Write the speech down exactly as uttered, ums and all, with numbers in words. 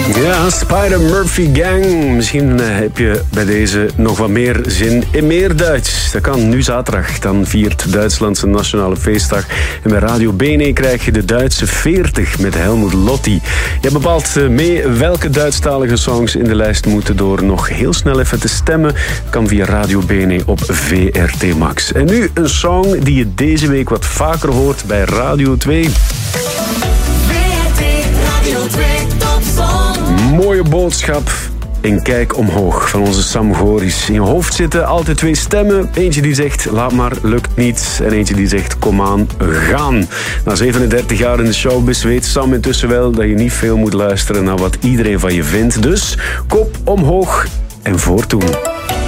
Ja, Spider-Murphy Gang. Misschien uh, heb je bij deze nog wat meer zin in meer Duits. Dat kan nu zaterdag. Dan viert Duitsland zijn nationale feestdag. En bij Radio B N E krijg je de Duitse veertig met Helmut Lotti. Je bepaalt uh, mee welke Duitsstalige songs in de lijst moeten door nog heel snel even te stemmen. Kan via Radio B N E op V R T Max. En nu een song die je deze week wat vaker hoort bij Radio twee. V R T Radio twee Topsong. Mooie boodschap. En kijk omhoog van onze Sam Goris. In je hoofd zitten altijd twee stemmen. Eentje die zegt, laat maar, lukt niet. En eentje die zegt, kom aan, gaan. Na zevenendertig jaar in de showbiz weet Sam intussen wel dat je niet veel moet luisteren naar wat iedereen van je vindt. Dus kop omhoog en voortdoen.